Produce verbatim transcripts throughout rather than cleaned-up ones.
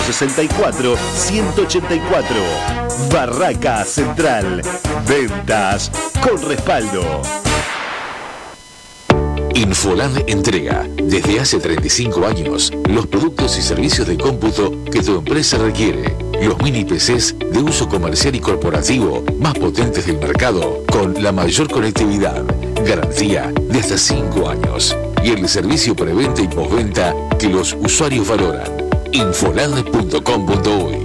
sesenta y cuatro, ciento ochenta y cuatro. Barraca Central. Ventas con respaldo. Infoland entrega, desde hace treinta y cinco años, los productos y servicios de cómputo que tu empresa requiere. Los mini P Cs de uso comercial y corporativo más potentes del mercado, con la mayor conectividad, garantía de hasta cinco años y el servicio preventa y postventa que los usuarios valoran. Infoland punto com punto uy.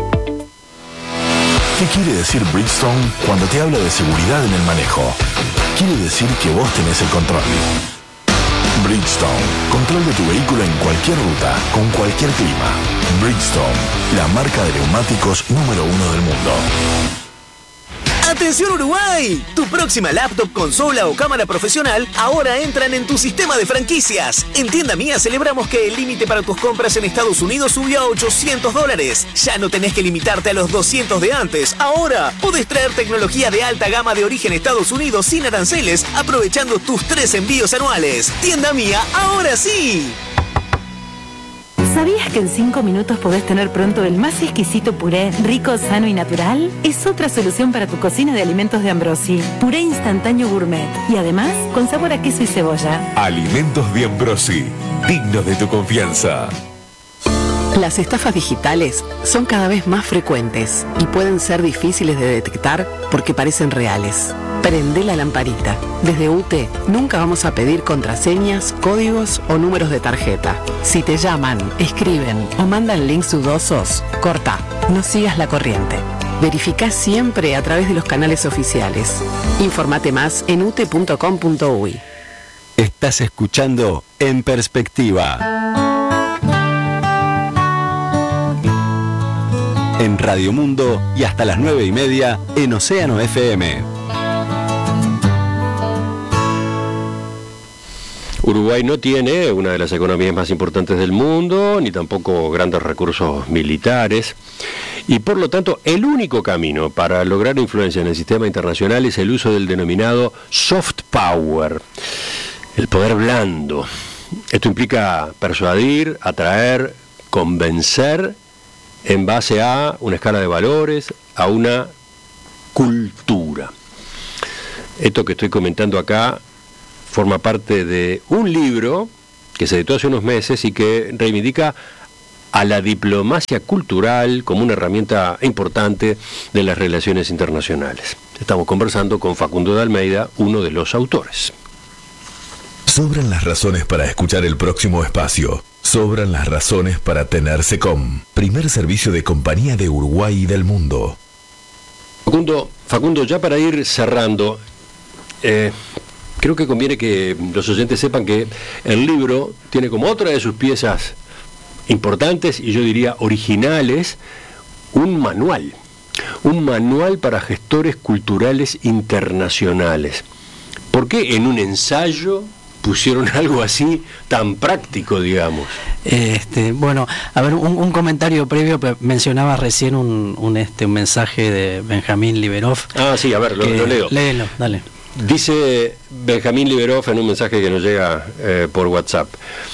¿Qué quiere decir Bridgestone cuando te habla de seguridad en el manejo? Quiere decir que vos tenés el control. Bridgestone, control de tu vehículo en cualquier ruta, con cualquier clima. Bridgestone, la marca de neumáticos número uno del mundo. ¡Atención Uruguay! Tu próxima laptop, consola o cámara profesional ahora entran en tu sistema de franquicias. En Tienda Mía celebramos que el límite para tus compras en Estados Unidos subió a ochocientos dólares. Ya no tenés que limitarte a los doscientos de antes. Ahora podés traer tecnología de alta gama de origen Estados Unidos sin aranceles, aprovechando tus tres envíos anuales. Tienda Mía, ahora sí. ¿Sabías que en cinco minutos podés tener pronto el más exquisito puré, rico, sano y natural? Es otra solución para tu cocina de alimentos de Ambrosi. Puré instantáneo gourmet. Y además, con sabor a queso y cebolla. Alimentos de Ambrosi. Dignos de tu confianza. Las estafas digitales son cada vez más frecuentes y pueden ser difíciles de detectar porque parecen reales. Prende la lamparita. Desde U T E nunca vamos a pedir contraseñas, códigos o números de tarjeta. Si te llaman, escriben o mandan links dudosos, corta, no sigas la corriente. Verificá siempre a través de los canales oficiales. Infórmate más en u t e punto com punto uy. Estás escuchando En Perspectiva. En Radio Mundo y hasta las nueve y media en Océano F M. Uruguay no tiene una de las economías más importantes del mundo, ni tampoco grandes recursos militares, y por lo tanto el único camino para lograr influencia en el sistema internacional es el uso del denominado soft power, el poder blando. Esto implica persuadir, atraer, convencer en base a una escala de valores, a una cultura. Esto que estoy comentando acá forma parte de un libro que se editó hace unos meses y que reivindica a la diplomacia cultural como una herramienta importante de las relaciones internacionales. Estamos conversando con Facundo de Almeida, uno de los autores. Sobran las razones para escuchar el próximo espacio. Sobran las razones para tener SECOM, primer servicio de compañía de Uruguay y del mundo. Facundo, Facundo, ya para ir cerrando, eh, creo que conviene que los oyentes sepan que el libro tiene como otra de sus piezas importantes y yo diría originales, un manual, un manual para gestores culturales internacionales. ¿Por qué en un ensayo pusieron algo así tan práctico, digamos? Este, bueno, a ver, un, un comentario previo, mencionaba recién un, un, este, un mensaje de Benjamín Liberov. Ah, sí, a ver, lo, que, lo leo. Léelo, dale. Dice Benjamín Liberov en un mensaje que nos llega eh, por WhatsApp.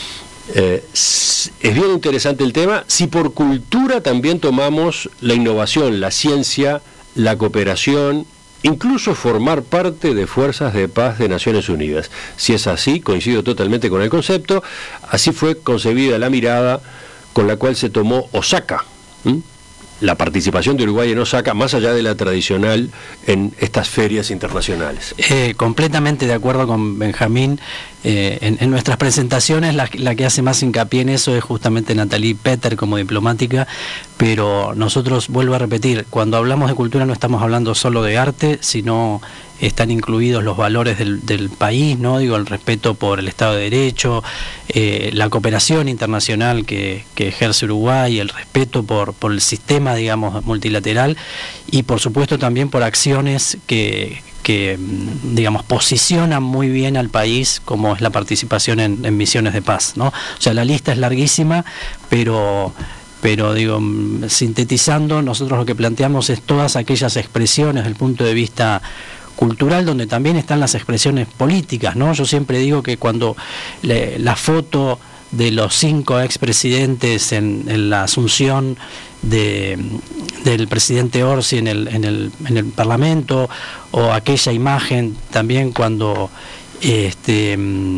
Eh, es bien interesante el tema, si por cultura también tomamos la innovación, la ciencia, la cooperación, incluso formar parte de fuerzas de paz de Naciones Unidas. Si es así, coincido totalmente con el concepto, así fue concebida la mirada con la cual se tomó Osaka. ¿Mm? La participación de Uruguay en Osaka, más allá de la tradicional en estas ferias internacionales. Eh, completamente de acuerdo con Benjamín. Eh, en, en nuestras presentaciones la, la que hace más hincapié en eso es justamente Natalie Peter como diplomática, pero nosotros, vuelvo a repetir, cuando hablamos de cultura no estamos hablando solo de arte, sino están incluidos los valores del, del país, ¿no? Digo, el respeto por el Estado de Derecho, eh, la cooperación internacional que, que ejerce Uruguay, el respeto por, por el sistema, digamos, multilateral, y por supuesto también por acciones que, que digamos, posicionan muy bien al país, como es la participación en, en misiones de paz, ¿no? O sea, la lista es larguísima, pero... pero digo, sintetizando, nosotros lo que planteamos es todas aquellas expresiones desde el punto de vista cultural, donde también están las expresiones políticas, ¿no? Yo siempre digo que cuando le, la foto de los cinco expresidentes en, en la asunción de, del presidente Orsi en el, en, el, en el Parlamento, o aquella imagen también cuando este,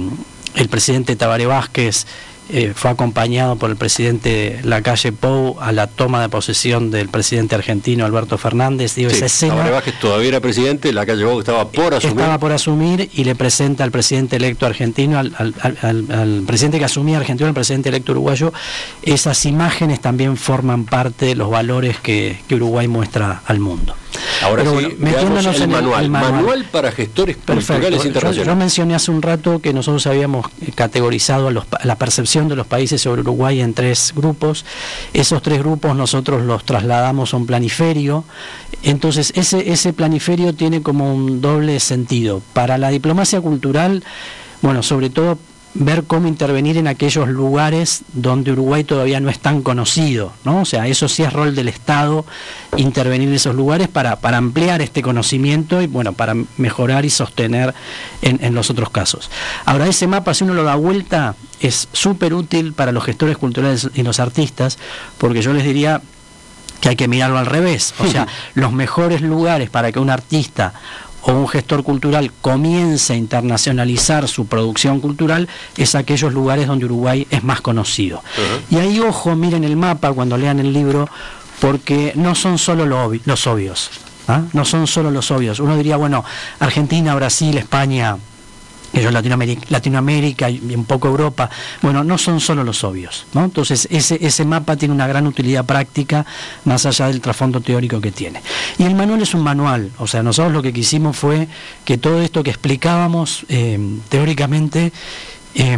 el presidente Tabaré Vázquez Eh, fue acompañado por el presidente Lacalle Pou a la toma de posesión del presidente argentino Alberto Fernández. Digo, sí, esa escena, Tabaré Vázquez todavía era presidente, Lacalle Pou estaba por asumir. Estaba por asumir y le presenta al presidente electo argentino, al, al, al, al presidente que asumía argentino, al presidente electo uruguayo. Esas imágenes también forman parte de los valores que, que Uruguay muestra al mundo. Ahora Pero sí, bueno, metiéndonos el, en manual. el manual. Manual para gestores Perfecto. culturales internacionales. Yo, yo mencioné hace un rato que nosotros habíamos categorizado a los, a la percepción de los países sobre Uruguay en tres grupos. Esos tres grupos nosotros los trasladamos a un planiferio. Entonces ese, ese planiferio tiene como un doble sentido. Para la diplomacia cultural, bueno, sobre todo ver cómo intervenir en aquellos lugares donde Uruguay todavía no es tan conocido, ¿no? O sea, eso sí es rol del Estado, intervenir en esos lugares para, para ampliar este conocimiento y, bueno, para mejorar y sostener en, en los otros casos. Ahora, ese mapa, si uno lo da vuelta, es súper útil para los gestores culturales y los artistas, porque yo les diría que hay que mirarlo al revés. O sea, los mejores lugares para que un artista o un gestor cultural comience a internacionalizar su producción cultural es aquellos lugares donde Uruguay es más conocido. Uh-huh. Y ahí, ojo, miren el mapa cuando lean el libro, porque no son solo lo obvi- los obvios, ¿ah? No son solo los obvios. Uno diría, bueno, Argentina, Brasil, España, ellos Latinoamérica, Latinoamérica y un poco Europa, bueno, no son solo los obvios, ¿no? Entonces ese, ese mapa tiene una gran utilidad práctica más allá del trasfondo teórico que tiene. Y el manual es un manual, o sea, nosotros lo que quisimos fue que todo esto que explicábamos eh, teóricamente eh,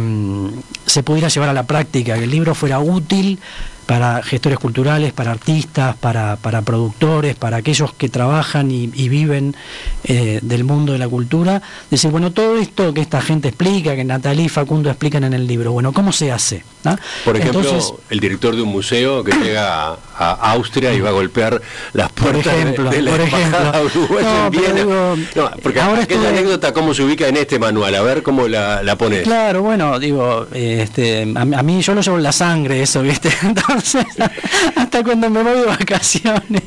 se pudiera llevar a la práctica, que el libro fuera útil para gestores culturales, para artistas, para, para productores, para aquellos que trabajan y, y viven eh, del mundo de la cultura. Decir, bueno, todo esto que esta gente explica, que Natalie y Facundo explican en el libro, bueno, ¿cómo se hace? ¿Ah? Por ejemplo, Entonces, el director de un museo que llega a, a Austria y va a golpear las puertas por ejemplo, de, de la por ejemplo. Uruguaya no, en Viena. Digo, no, porque ahora aquella estuve... anécdota, ¿cómo se ubica en este manual? A ver cómo la, la pones. Claro, bueno, digo, este, a, a mí yo lo llevo en la sangre eso, ¿viste? Entonces, hasta cuando me voy de vacaciones.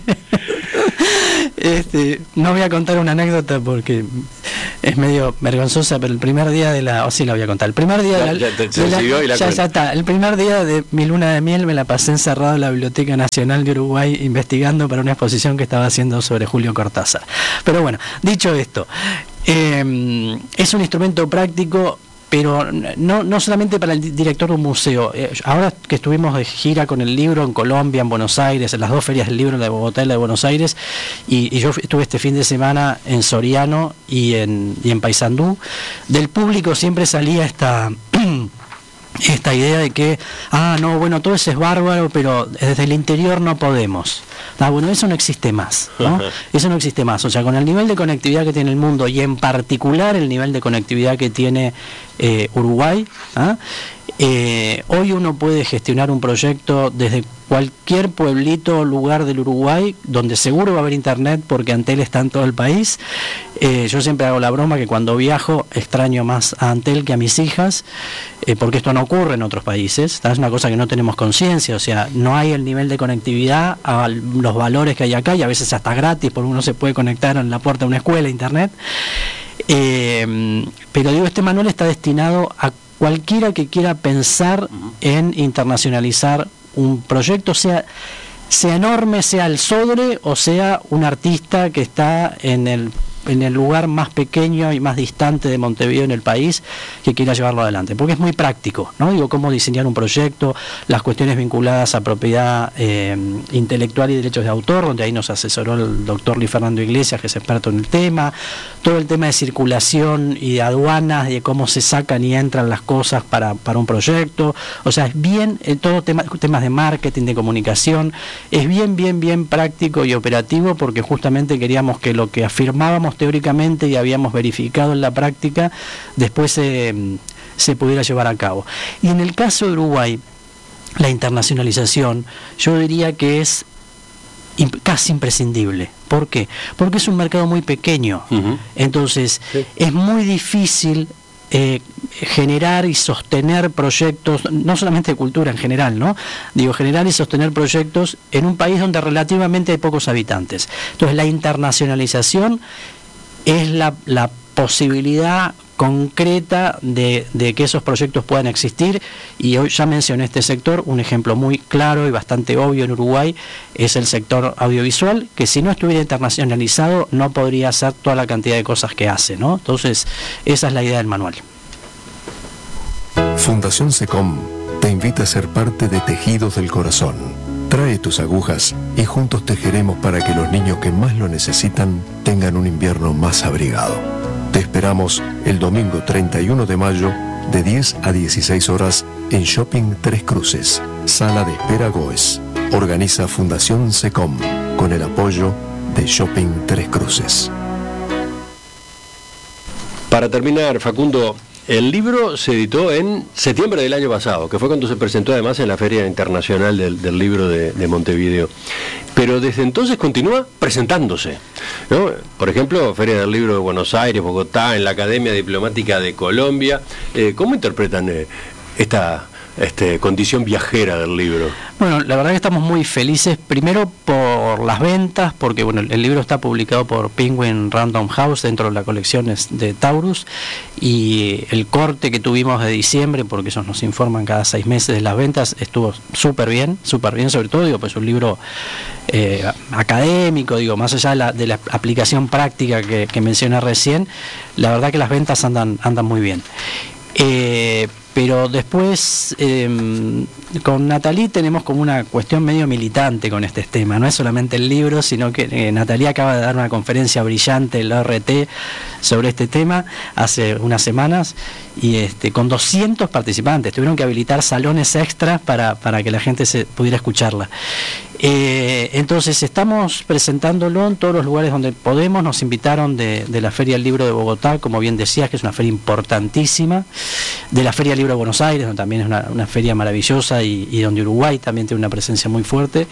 Este, no voy a contar una anécdota porque es medio vergonzosa, pero el primer día de la... O oh, sí la voy a contar. El primer día de la... Ya, te, de la y la ya, ya está. El primer día de mi luna de miel me la pasé encerrado en la Biblioteca Nacional de Uruguay investigando para una exposición que estaba haciendo sobre Julio Cortázar. Pero bueno, dicho esto, eh, es un instrumento práctico, pero no, no solamente para el director de un museo. Eh, ahora que estuvimos de gira con el libro en Colombia, en Buenos Aires, en las dos ferias del libro, la de Bogotá y la de Buenos Aires, y, y yo estuve este fin de semana en Soriano y en, y en Paysandú, del público siempre salía esta... esta idea de que, ah, no, bueno, todo eso es bárbaro, pero desde el interior no podemos. Ah, bueno, eso no existe más, ¿no? Eso no existe más. O sea, con el nivel de conectividad que tiene el mundo y en particular el nivel de conectividad que tiene eh, Uruguay, ¿ah? Eh, hoy uno puede gestionar un proyecto desde cualquier pueblito o lugar del Uruguay, donde seguro va a haber internet porque Antel está en todo el país. Eh, yo siempre hago la broma que cuando viajo extraño más a Antel que a mis hijas, eh, porque esto no ocurre en otros países. Es una cosa que no tenemos conciencia, o sea, no hay el nivel de conectividad a los valores que hay acá, y a veces hasta gratis, porque uno se puede conectar en la puerta de una escuela, internet. Eh, pero digo, este manual está destinado a cualquiera que quiera pensar en internacionalizar un proyecto, sea, sea enorme, sea el Sodre, o sea un artista que está en el, en el lugar más pequeño y más distante de Montevideo en el país, que quiera llevarlo adelante, porque es muy práctico, ¿no? Digo, cómo diseñar un proyecto, las cuestiones vinculadas a propiedad eh, intelectual y derechos de autor, donde ahí nos asesoró el doctor Luis Fernando Iglesias, que es experto en el tema, todo el tema de circulación y de aduanas, de cómo se sacan y entran las cosas para, para un proyecto. O sea, es bien, eh, todo tema, temas de marketing, de comunicación, es bien, bien, bien práctico y operativo, porque justamente queríamos que lo que afirmábamos teóricamente y habíamos verificado en la práctica, después se, se pudiera llevar a cabo. Y en el caso de Uruguay, la internacionalización, yo diría que es imp- casi imprescindible. ¿Por qué? Porque es un mercado muy pequeño. Uh-huh. Entonces, sí. Es muy difícil eh, generar y sostener proyectos, no solamente de cultura en general, ¿no? Digo, generar y sostener proyectos en un país donde relativamente hay pocos habitantes. Entonces, la internacionalización es la, la posibilidad concreta de, de que esos proyectos puedan existir, y hoy ya mencioné este sector. Un ejemplo muy claro y bastante obvio en Uruguay es el sector audiovisual, que si no estuviera internacionalizado no podría hacer toda la cantidad de cosas que hace, ¿no? Entonces, esa es la idea del manual. Fundación SECOM te invita a ser parte de Tejidos del Corazón. Trae tus agujas y juntos tejeremos para que los niños que más lo necesitan tengan un invierno más abrigado. Te esperamos el domingo treinta y uno de mayo de diez a dieciséis horas en Shopping Tres Cruces, Sala de Espera Goes. Organiza Fundación SECOM con el apoyo de Shopping Tres Cruces. Para terminar, Facundo, el libro se editó en septiembre del año pasado, que fue cuando se presentó además en la Feria Internacional del, del Libro de, de Montevideo. Pero desde entonces continúa presentándose, ¿no? Por ejemplo, Feria del Libro de Buenos Aires, Bogotá, en la Academia Diplomática de Colombia. Eh, ¿Cómo interpretan eh, esta este, condición viajera del libro? Bueno, la verdad que estamos muy felices, primero por las ventas, porque bueno, el libro está publicado por Penguin Random House dentro de la colección de Taurus, y el corte que tuvimos de diciembre, porque ellos nos informan cada seis meses de las ventas, estuvo súper bien, súper bien, sobre todo, digo, pues un libro eh, académico, digo, más allá de la, de la aplicación práctica que, que mencioné recién, la verdad que las ventas andan, andan muy bien. Eh, pero después eh, con Natalie tenemos como una cuestión medio militante con este tema. No es solamente el libro, sino que eh, Natalie acaba de dar una conferencia brillante en la O R T sobre este tema hace unas semanas, y este, con doscientos participantes. Tuvieron que habilitar salones extras para, para que la gente se pudiera escucharla. Eh, entonces estamos presentándolo en todos los lugares donde podemos. Nos invitaron de, de la Feria del Libro de Bogotá, como bien decías, que es una feria importantísima, de la Feria del Libro de Buenos Aires, donde también es una, una feria maravillosa, y, y donde Uruguay también tiene una presencia muy fuerte.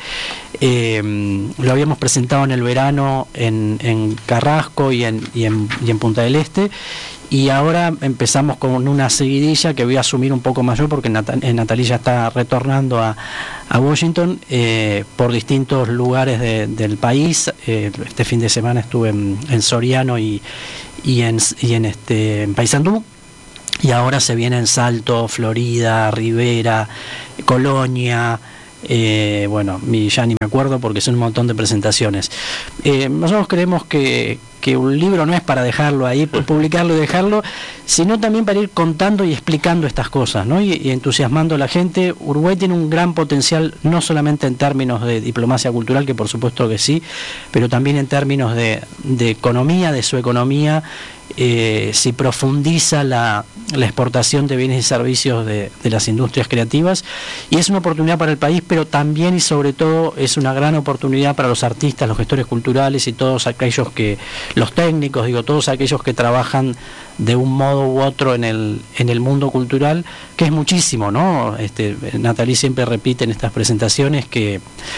Eh, lo habíamos presentado en el verano en, en Carrasco y en, y, en, y en Punta del Este, y ahora empezamos con una seguidilla que voy a asumir un poco mayor, porque Nat- Natalie ya está retornando a, a Washington eh, por distintos lugares de, del país. Eh, este fin de semana estuve en, en Soriano y, y, en, y en, este, en Paysandú, y ahora se viene en Salto, Florida, Rivera, Colonia. Eh, bueno, ya ni me acuerdo porque son un montón de presentaciones. Eh, nosotros creemos que, que un libro no es para dejarlo ahí, publicarlo y dejarlo, sino también para ir contando y explicando estas cosas, ¿no? y, y entusiasmando a la gente. Uruguay tiene un gran potencial, no solamente en términos de diplomacia cultural, que por supuesto que sí, pero también en términos de, de economía, de su economía. Eh, si profundiza la, la exportación de bienes y servicios de, de las industrias creativas, y es una oportunidad para el país, pero también y sobre todo es una gran oportunidad para los artistas, los gestores culturales y todos aquellos que, los técnicos, digo, todos aquellos que trabajan de un modo u otro en el, en el mundo cultural, que es muchísimo, ¿no? Este, Natalie siempre repite en estas presentaciones que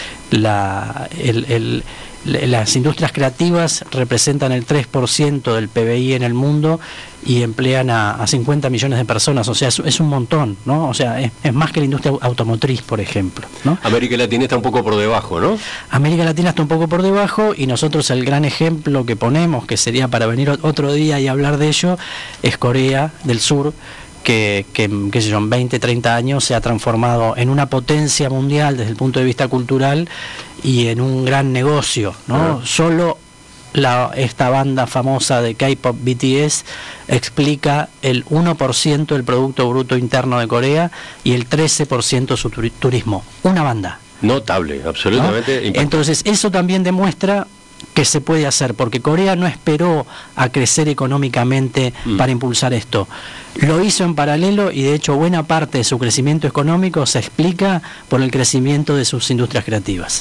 la, el, el las industrias creativas representan el tres por ciento del P B I en el mundo y emplean a, a cincuenta millones de personas, o sea, es, es un montón, ¿no? O sea, es, es más que la industria automotriz, por ejemplo, ¿no? América Latina está un poco por debajo, ¿no? América Latina está un poco por debajo, y nosotros el gran ejemplo que ponemos, que sería para venir otro día y hablar de ello, es Corea del Sur, que, que, que sé yo, en veinte, treinta años se ha transformado en una potencia mundial desde el punto de vista cultural y en un gran negocio, ¿no? Uh-huh. Solo la, esta banda famosa de K-pop B T S explica el uno por ciento del Producto Bruto Interno de Corea y el trece por ciento de su turismo. Una banda. Notable, absolutamente. ¿No? Entonces, eso también demuestra que se puede hacer, porque Corea no esperó a crecer económicamente mm. para impulsar esto. Lo hizo en paralelo, y de hecho buena parte de su crecimiento económico se explica por el crecimiento de sus industrias creativas.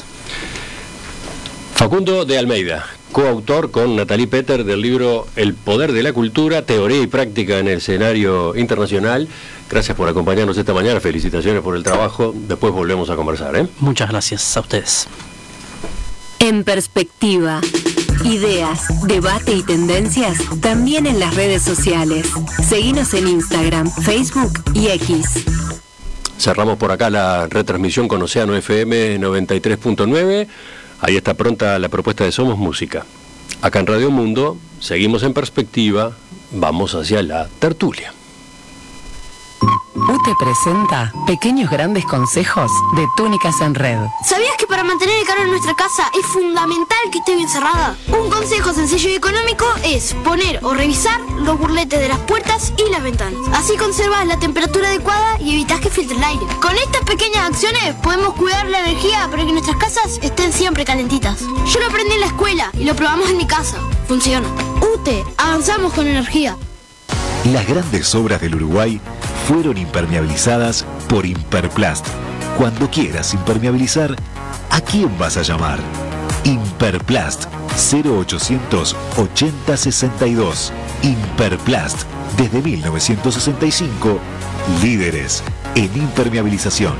Facundo de Almeida, coautor con Natalie Petter del libro El Poder de la Cultura, Teoría y Práctica en el Escenario Internacional. Gracias por acompañarnos esta mañana, felicitaciones por el trabajo, después volvemos a conversar, ¿eh? Muchas gracias a ustedes. En perspectiva. Ideas, debate y tendencias también en las redes sociales. Seguinos en Instagram, Facebook y X. Cerramos por acá la retransmisión con Océano F M noventa y tres punto nueve. Ahí está pronta la propuesta de Somos Música. Acá en Radio Mundo seguimos en perspectiva, vamos hacia la tertulia. U T E presenta Pequeños Grandes Consejos de Túnicas en Red. ¿Sabías que para mantener el calor en nuestra casa es fundamental que esté bien cerrada? Un consejo sencillo y económico es poner o revisar los burletes de las puertas y las ventanas. Así conservas la temperatura adecuada y evitas que filtre el aire. Con estas pequeñas acciones podemos cuidar la energía para que nuestras casas estén siempre calentitas. Yo lo aprendí en la escuela y lo probamos en mi casa. Funciona. U T E, avanzamos con energía. Las grandes obras del Uruguay fueron impermeabilizadas por Imperplast. Cuando quieras impermeabilizar, ¿a quién vas a llamar? Imperplast cero ochocientos ochenta sesenta y dos. Imperplast, desde mil novecientos sesenta y cinco, líderes en impermeabilización.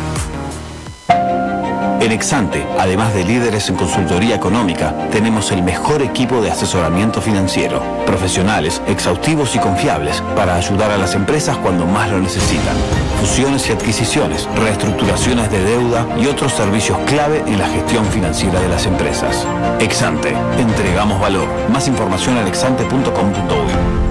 En Exante, además de líderes en consultoría económica, tenemos el mejor equipo de asesoramiento financiero. Profesionales, exhaustivos y confiables para ayudar a las empresas cuando más lo necesitan. Fusiones y adquisiciones, reestructuraciones de deuda y otros servicios clave en la gestión financiera de las empresas. Exante, entregamos valor. Más información en exante punto com punto uy.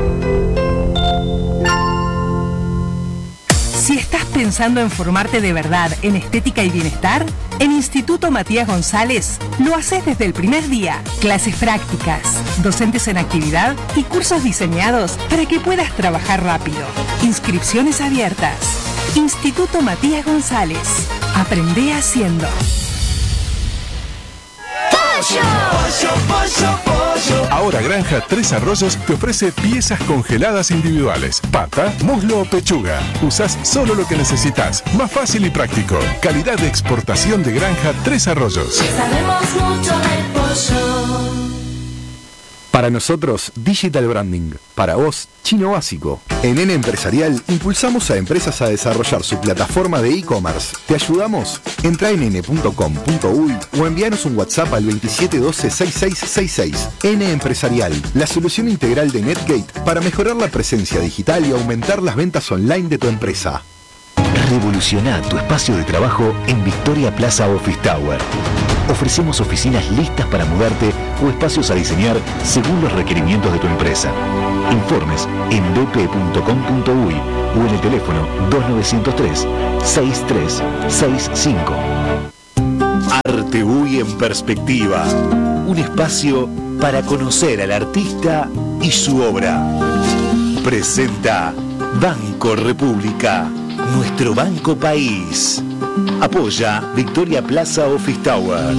Si estás pensando en formarte de verdad en estética y bienestar, en Instituto Matías González lo haces desde el primer día. Clases prácticas, docentes en actividad y cursos diseñados para que puedas trabajar rápido. Inscripciones abiertas. Instituto Matías González. Aprende haciendo. Pollo, pollo, pollo. Ahora Granja Tres Arroyos te ofrece piezas congeladas individuales. Pata, muslo o pechuga. Usás solo lo que necesitas. Más fácil y práctico. Calidad de exportación de Granja Tres Arroyos. Sabemos mucho del pollo. Para nosotros, Digital Branding. Para vos, Chino Básico. En N Empresarial, impulsamos a empresas a desarrollar su plataforma de e-commerce. ¿Te ayudamos? Entra en ene punto com punto uy o envíanos un WhatsApp al veintisiete doce sesenta y seis sesenta y seis. N Empresarial, la solución integral de NetGate para mejorar la presencia digital y aumentar las ventas online de tu empresa. Revoluciona tu espacio de trabajo en Victoria Plaza Office Tower. Ofrecemos oficinas listas para mudarte o espacios a diseñar según los requerimientos de tu empresa. Informes en b p punto com punto uy o en el teléfono dos nueve cero tres seis tres seis cinco. Arte Uy en perspectiva. Un espacio para conocer al artista y su obra. Presenta Banco República, nuestro banco país. Apoya Victoria Plaza Office Tower.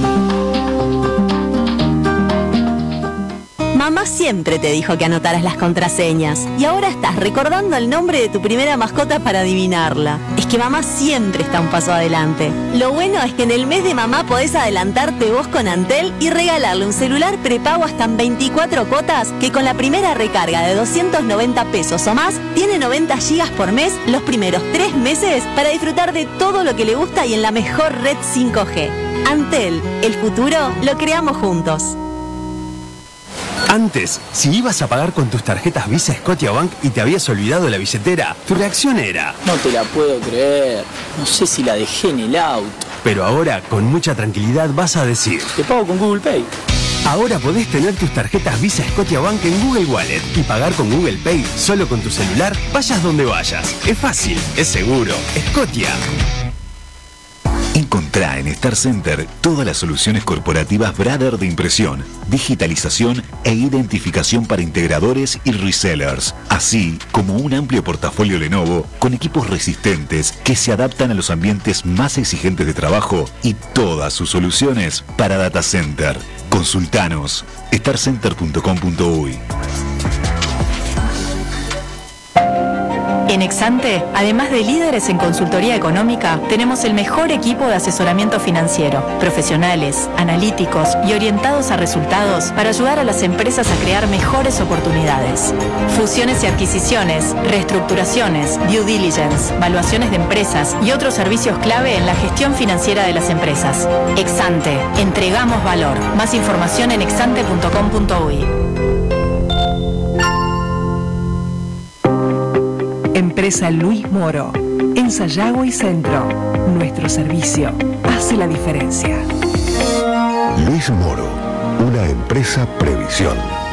Mamá siempre te dijo que anotaras las contraseñas y ahora estás recordando el nombre de tu primera mascota para adivinarla. Es que mamá siempre está un paso adelante. Lo bueno es que en el mes de mamá podés adelantarte vos con Antel y regalarle un celular prepago hasta en veinticuatro cuotas que con la primera recarga de doscientos noventa pesos o más tiene noventa gigas por mes los primeros tres meses para disfrutar de todo lo que le gusta y en la mejor red cinco G. Antel, el futuro lo creamos juntos. Antes, si ibas a pagar con tus tarjetas Visa Scotiabank y te habías olvidado la billetera, tu reacción era: no te la puedo creer, no sé si la dejé en el auto. Pero ahora, con mucha tranquilidad, vas a decir: te pago con Google Pay. Ahora podés tener tus tarjetas Visa Scotiabank en Google Wallet y pagar con Google Pay solo con tu celular, vayas donde vayas. Es fácil, es seguro. Scotia. Encontrá en Star Center todas las soluciones corporativas Brother de impresión, digitalización e identificación para integradores y resellers, así como un amplio portafolio Lenovo con equipos resistentes que se adaptan a los ambientes más exigentes de trabajo y todas sus soluciones para data center. Consultanos star center punto com punto uy. En Exante, además de líderes en consultoría económica, tenemos el mejor equipo de asesoramiento financiero, profesionales, analíticos y orientados a resultados para ayudar a las empresas a crear mejores oportunidades. Fusiones y adquisiciones, reestructuraciones, due diligence, valuaciones de empresas y otros servicios clave en la gestión financiera de las empresas. Exante, entregamos valor. Más información en exante punto com punto uy. Empresa Luis Moro, en Sayago y Centro. Nuestro servicio hace la diferencia. Luis Moro, una empresa Previsión.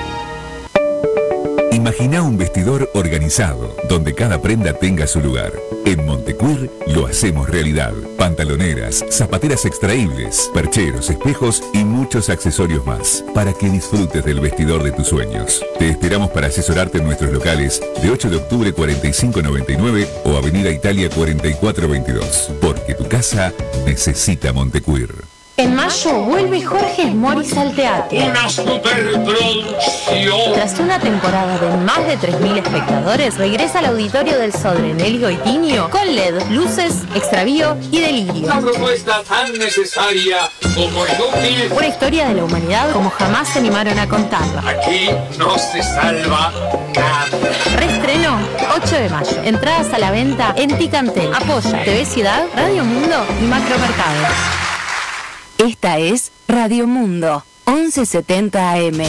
Imagina un vestidor organizado, donde cada prenda tenga su lugar. En Montecuir lo hacemos realidad. Pantaloneras, zapateras extraíbles, percheros, espejos y muchos accesorios más, para que disfrutes del vestidor de tus sueños. Te esperamos para asesorarte en nuestros locales de ocho de octubre cuarenta y cinco noventa y nueve o Avenida Italia cuarenta y cuatro veintidós, porque tu casa necesita Montecuir. En mayo vuelve Jorge Moris al teatro. Una superproducción. Tras una temporada de más de tres mil espectadores, regresa al auditorio del Sodre Nelly Goitinio con L E D, luces, extravío y delirio. Una propuesta tan necesaria como inútil. Una historia de la humanidad como jamás se animaron a contarla. Aquí no se salva nada. Reestreno ocho de mayo. Entradas a la venta en Ticantel. Apoya T V Ciudad, Radio Mundo y Macromercado. Esta es Radio Mundo, once setenta A M.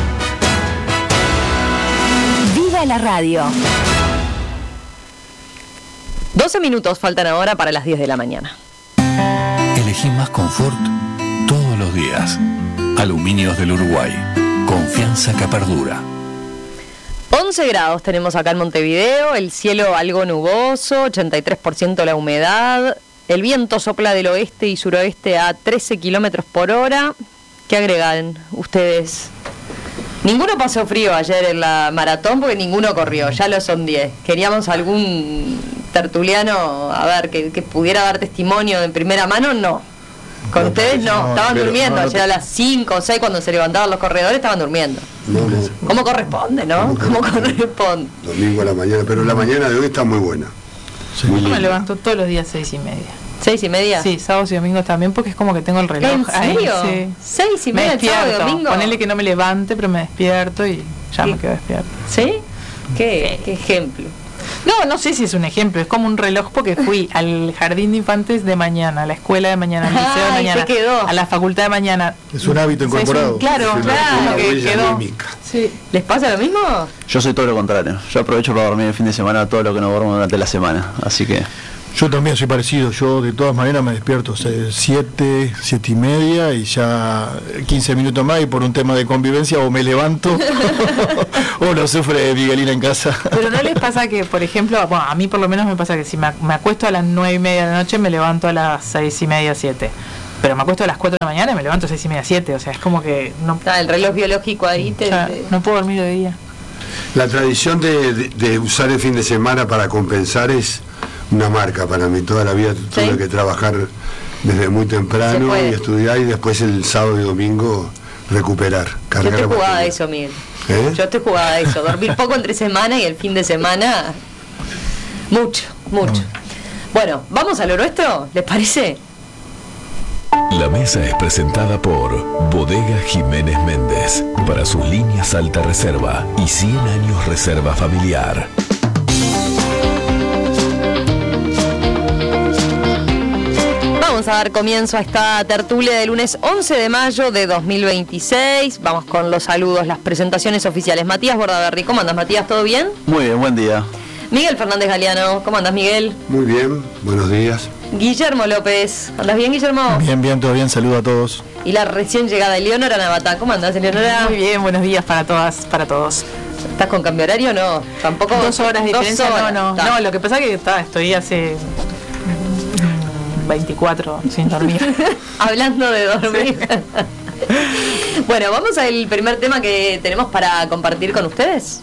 ¡Viva la radio! doce minutos faltan ahora para las diez de la mañana. Elegí más confort todos los días. Aluminios del Uruguay. Confianza que perdura. once grados tenemos acá en Montevideo, el cielo algo nuboso, ochenta y tres por ciento la humedad. El viento sopla del oeste y suroeste a trece kilómetros por hora. ¿Qué agregan ustedes? Ninguno pasó frío ayer en la maratón porque ninguno corrió, ya lo son diez. Queríamos algún tertuliano, a ver, que, que pudiera dar testimonio de primera mano, no. Con no, ustedes no, no estaban pero, durmiendo. No, no, ayer a las cinco o seis cuando se levantaban los corredores estaban durmiendo. No, no. ¿Cómo corresponde, no? ¿Cómo corresponde? Domingo a la mañana, pero la mañana de hoy está muy buena. Sí. Yo me levanto todos los días seis y media. ¿Seis y media? Sí, sábados y domingos también, porque es como que tengo el reloj. ¿En serio? Ahí, sí. ¿Seis y media, sábado y domingo? Ponele que no me levante, pero me despierto y ya ¿Sí? me quedo despierto. ¿Sí? ¿Qué, ¿Qué ejemplo? No, no sé si es un ejemplo, es como un reloj porque fui al jardín de infantes de mañana, a la escuela de mañana, al liceo de mañana, a la facultad de mañana. Es un hábito incorporado. Es un, claro, es claro, que quedó. Sí. ¿Les pasa lo mismo? Yo soy todo lo contrario. Yo aprovecho para dormir el fin de semana todo lo que no duermo durante la semana, así que... Yo también soy parecido, yo de todas maneras me despierto siete, siete y media y ya quince minutos más y por un tema de convivencia o me levanto o lo sufre Miguelina en casa. Pero ¿no les pasa que, por ejemplo, bueno, a mí por lo menos me pasa que si me, me acuesto a las nueve y media de la noche me levanto a las seis y media, siete? Pero me acuesto a las cuatro de la mañana y me levanto a seis y media, siete, o sea, es como que... no ah, el reloj biológico ahí te, ya, no puedo dormir de día. La tradición de, de, de usar el fin de semana para compensar es una marca para mí. Toda la vida tuve ¿Sí? que trabajar desde muy temprano y estudiar y después el sábado y domingo recuperar. Yo estoy jugada a eso, Miguel. ¿Eh? Yo estoy jugada a eso. Dormir poco entre semana y el fin de semana mucho, mucho. No. Bueno, ¿vamos a lo nuestro? ¿Les parece? La mesa es presentada por Bodega Jiménez Méndez para sus líneas alta reserva y cien años reserva familiar. Vamos a dar comienzo a esta tertulia de lunes once de mayo de dos mil veintiséis. Vamos con los saludos, las presentaciones oficiales. Matías Bordaberry, ¿cómo andas, Matías? ¿Todo bien? Muy bien, buen día. Miguel Fernández Galeano, ¿cómo andas, Miguel? Muy bien, buenos días. Guillermo López, ¿andas bien, Guillermo? Bien, bien, todo bien, saludo a todos. Y la recién llegada Eleonora Navata, ¿cómo andas, Eleonora? Muy bien, buenos días para todas, para todos. ¿Estás con cambio horario o no? Tampoco. Dos horas de diferencia, no, no. No, lo que pasa es que está, estoy hace veinticuatro sin dormir. Hablando de dormir. Sí. Bueno, vamos al primer tema que tenemos para compartir con ustedes.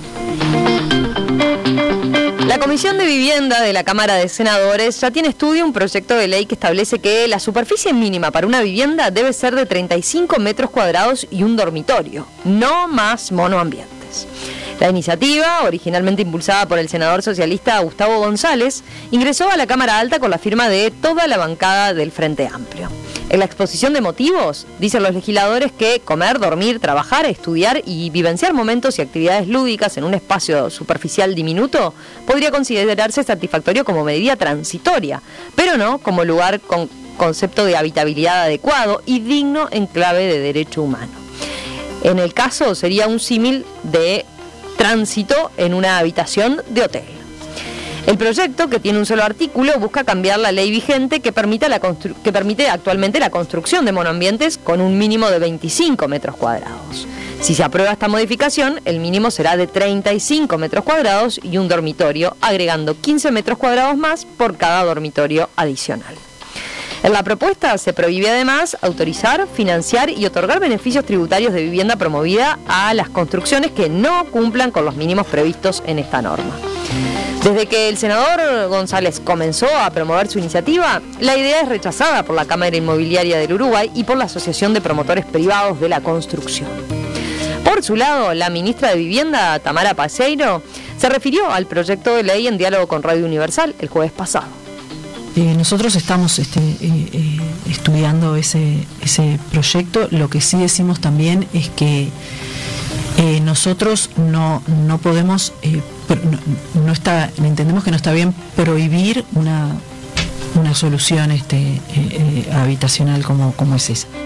La Comisión de Vivienda de la Cámara de Senadores ya tiene estudio un proyecto de ley que establece que la superficie mínima para una vivienda debe ser de treinta y cinco metros cuadrados y un dormitorio, no más monoambientes. La iniciativa, originalmente impulsada por el senador socialista Gustavo González, ingresó a la Cámara Alta con la firma de toda la bancada del Frente Amplio. En la exposición de motivos, dicen los legisladores que comer, dormir, trabajar, estudiar y vivenciar momentos y actividades lúdicas en un espacio superficial diminuto podría considerarse satisfactorio como medida transitoria, pero no como lugar con concepto de habitabilidad adecuado y digno en clave de derecho humano. En el caso sería un símil de tránsito en una habitación de hotel. El proyecto, que tiene un solo artículo, busca cambiar la ley vigente que, permita la constru- que permite actualmente la construcción de monoambientes con un mínimo de veinticinco metros cuadrados. Si se aprueba esta modificación, el mínimo será de treinta y cinco metros cuadrados y un dormitorio, agregando quince metros cuadrados más por cada dormitorio adicional. En la propuesta se prohíbe además autorizar, financiar y otorgar beneficios tributarios de vivienda promovida a las construcciones que no cumplan con los mínimos previstos en esta norma. Desde que el senador González comenzó a promover su iniciativa, la idea es rechazada por la Cámara Inmobiliaria del Uruguay y por la Asociación de Promotores Privados de la Construcción. Por su lado, la ministra de Vivienda, Tamara Paseiro, se refirió al proyecto de ley en diálogo con Radio Universal el jueves pasado. Eh, nosotros estamos este, eh, eh, estudiando ese, ese proyecto. Lo que sí decimos también es que eh, nosotros no, no podemos, eh, no, no está, entendemos que no está bien prohibir una, una solución este, eh, eh, habitacional como, como es esa.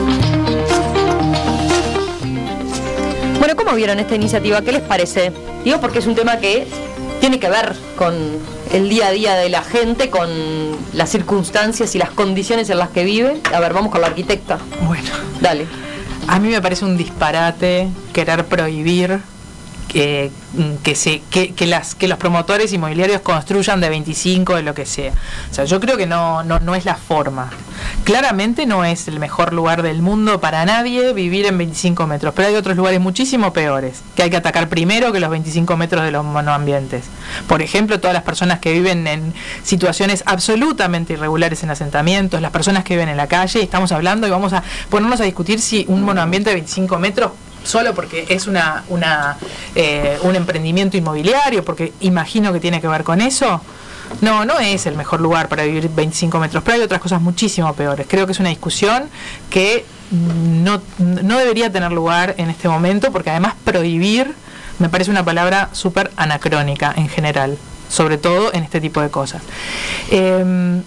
Bueno, ¿cómo vieron esta iniciativa? ¿Qué les parece? Digo porque es un tema que tiene que ver con el día a día de la gente, con las circunstancias y las condiciones en las que vive. A ver, vamos con la arquitecta. Bueno, dale. A mí me parece un disparate querer prohibir que, que, se, que, que, las, que los promotores inmobiliarios construyan de veinticinco, de lo que sea. O sea, yo creo que no, no, no es la forma. Claramente no es el mejor lugar del mundo para nadie vivir en veinticinco metros, pero hay otros lugares muchísimo peores, que hay que atacar primero que los veinticinco metros de los monoambientes. Por ejemplo, todas las personas que viven en situaciones absolutamente irregulares en asentamientos, las personas que viven en la calle, estamos hablando y vamos a ponernos a discutir si un monoambiente de veinticinco metros solo porque es una, una eh, un emprendimiento inmobiliario, porque imagino que tiene que ver con eso. No, no es el mejor lugar para vivir veinticinco metros, pero hay otras cosas muchísimo peores. Creo que es una discusión que no, no debería tener lugar en este momento, porque además prohibir me parece una palabra súper anacrónica en general, sobre todo en este tipo de cosas. Eh,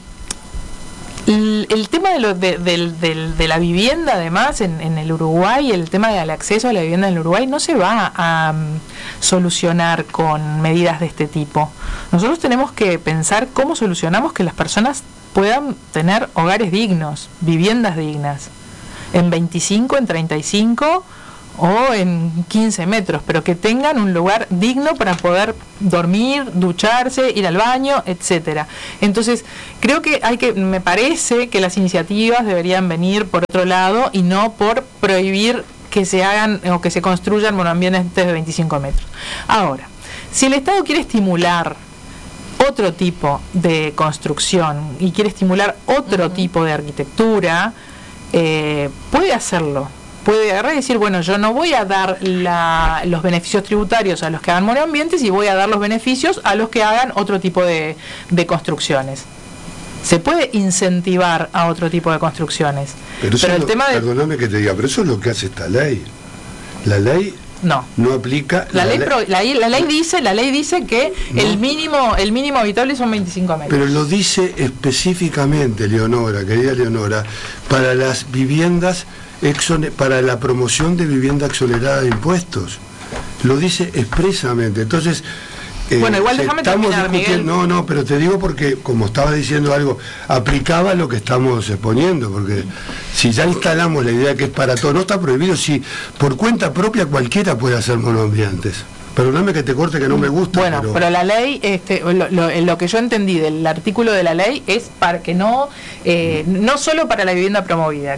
El, el tema de, lo, de, de, de, de la vivienda, además, en, en el Uruguay, el tema del acceso a la vivienda en el Uruguay no se va a um, solucionar con medidas de este tipo. Nosotros tenemos que pensar cómo solucionamos que las personas puedan tener hogares dignos, viviendas dignas, en veinticinco, en treinta y cinco o en quince metros, pero que tengan un lugar digno para poder dormir, ducharse, ir al baño, etcétera. Entonces, creo que hay que, me parece que las iniciativas deberían venir por otro lado y no por prohibir que se hagan o que se construyan monoambientes de veinticinco metros. Ahora, si el Estado quiere estimular otro tipo de construcción y quiere estimular otro uh-huh. tipo de arquitectura, eh, puede hacerlo. Puede agarrar y decir, bueno, yo no voy a dar la, los beneficios tributarios a los que hagan monoambientes y voy a dar los beneficios a los que hagan otro tipo de, de construcciones. Se puede incentivar a otro tipo de construcciones. Pero, pero el lo, tema de... Perdóname que te diga, pero eso es lo que hace esta ley. La ley no, no aplica... La, la, ley, ley, pro, la, la ley dice la ley dice que no. el mínimo el mínimo habitable son veinticinco metros. Pero lo dice específicamente, Leonora, querida Leonora, para las viviendas... para la promoción de vivienda exonerada de impuestos. Lo dice expresamente. Entonces, eh, bueno, igual déjame terminar, Miguel. No, no, pero te digo porque, como estaba diciendo algo, aplicaba lo que estamos exponiendo, porque si ya instalamos la idea que es para todo, no está prohibido, si por cuenta propia cualquiera puede hacer monoambientes. Perdóname que te corte, que no me gusta. Bueno, pero, pero la ley, este, lo, lo, lo que yo entendí del artículo de la ley es para que no, eh, no solo para la vivienda promovida, que es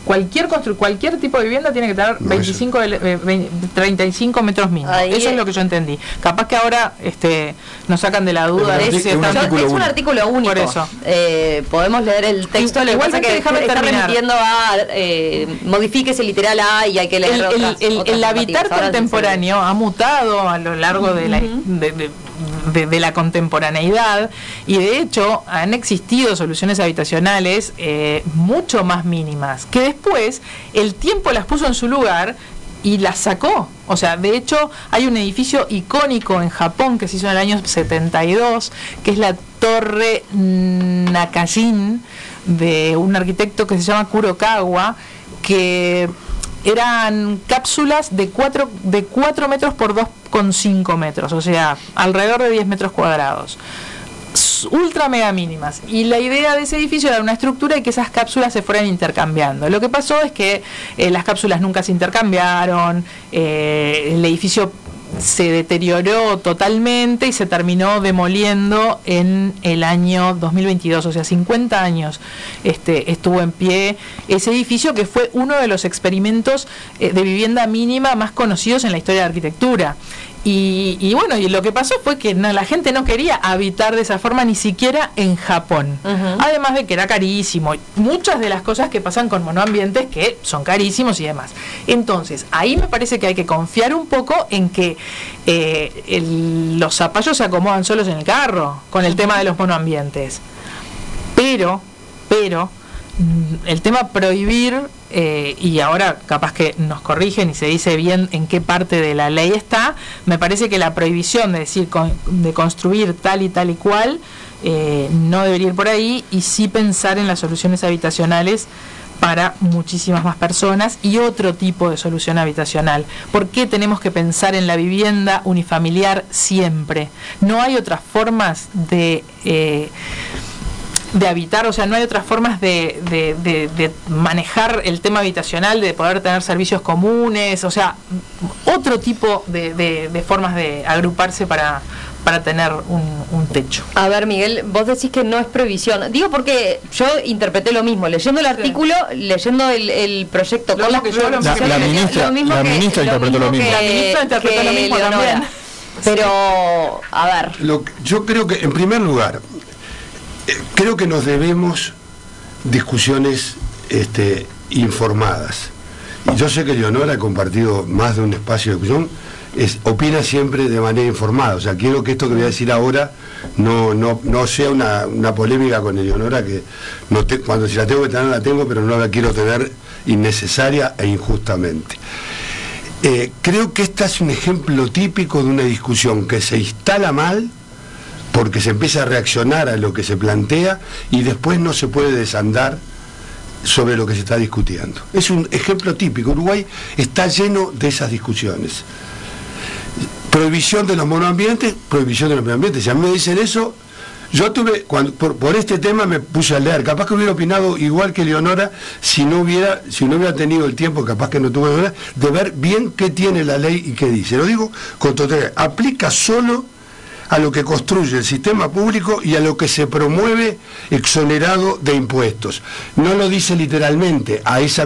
cualquier constru cualquier tipo de vivienda tiene que tener No, veinticinco, eh, veinte, treinta y cinco metros mínimos. Ahí Eso es. es lo que yo entendí. Capaz que ahora este nos sacan de la duda de Es, si es un están- artículo, es un artículo único. Por eso. Eh, podemos leer el texto, lo que pasa Igualmente, que déjame está terminar. remitiendo a eh, modifíquese literal A y hay que leer el, el- otras, el- otras el habitar normativas. Ahora contemporáneo ha mutado a lo largo de la, de, de- de- de la contemporaneidad, y de hecho han existido soluciones habitacionales eh, mucho más mínimas, que después el tiempo las puso en su lugar y las sacó. O sea, de hecho hay un edificio icónico en Japón que se hizo en el año setenta y dos, que es la Torre Nakajin, de un arquitecto que se llama Kurokawa, que eran cápsulas de cuatro de cuatro metros por dos coma cinco metros, o sea, alrededor de diez metros cuadrados. S- Ultra mega mínimas. Y la idea de ese edificio era una estructura y que esas cápsulas se fueran intercambiando. Lo que pasó es que eh, las cápsulas nunca se intercambiaron, eh, el edificio se deterioró totalmente y se terminó demoliendo en el año dos mil veintidós, o sea, cincuenta años este, estuvo en pie ese edificio, que fue uno de los experimentos eh, de vivienda mínima más conocidos en la historia de la arquitectura. Y, y bueno, y lo que pasó fue que no, la gente no quería habitar de esa forma, ni siquiera en Japón. Uh-huh. Además de que era carísimo. Muchas de las cosas que pasan con monoambientes que son carísimos y demás. Entonces, ahí me parece que hay que confiar un poco en que eh, el, los zapallos se acomodan solos en el carro con el tema de los monoambientes. Pero, pero, el tema prohibir, eh, y ahora capaz que nos corrigen y se dice bien en qué parte de la ley está, me parece que la prohibición de decir con, de construir tal y tal y cual eh, no debería ir por ahí, y sí pensar en las soluciones habitacionales para muchísimas más personas y otro tipo de solución habitacional. ¿Por qué tenemos que pensar en la vivienda unifamiliar siempre? No hay otras formas de... Eh, de habitar, o sea, no hay otras formas de, de, de, de manejar el tema habitacional, de poder tener servicios comunes, o sea, otro tipo de, de, de formas de agruparse para, para tener un, un techo. A ver, Miguel, vos decís que no es prohibición. Digo porque yo interpreté lo mismo, leyendo el artículo, sí. leyendo el, el proyecto lo con las que yo, lo la, la ministra, lo mismo la que, ministra interpretó lo mismo. La ministra interpretó lo mismo también. Pero, a ver. Lo, yo creo que, en primer lugar, creo que nos debemos discusiones este, informadas. Y yo sé que Leonora ha compartido más de un espacio de discusión, es, opina siempre de manera informada. O sea, quiero que esto que voy a decir ahora no, no, no sea una, una polémica con Leonora, que no te, cuando si la tengo que tener la tengo, pero no la quiero tener innecesaria e injustamente. Eh, creo que este es un ejemplo típico de una discusión que se instala mal, porque se empieza a reaccionar a lo que se plantea y después no se puede desandar sobre lo que se está discutiendo. Es un ejemplo típico. Uruguay está lleno de esas discusiones. Prohibición de los monoambientes, prohibición de los monoambientes. Si a mí me dicen eso, yo tuve, cuando, por, por este tema me puse a leer. Capaz que hubiera opinado igual que Leonora si no hubiera, si no hubiera tenido el tiempo, capaz que no tuve Leonora, de ver bien qué tiene la ley y qué dice. Lo digo con totalidad. Aplica solo a lo que construye el sistema público y a lo que se promueve exonerado de impuestos. No lo dice literalmente, a esa